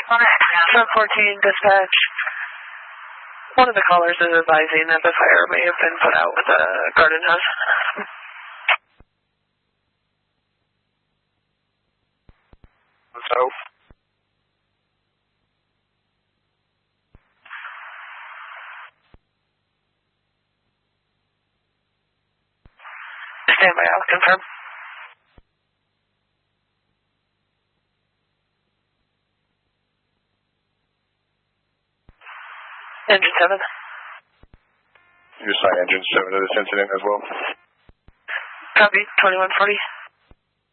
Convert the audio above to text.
714 dispatch. One of the callers is advising that the fire may have been put out with a garden hose. So? Stand by, I'll confirm. Engine 7. You assign Engine 7 to this incident as well? Copy, 2140.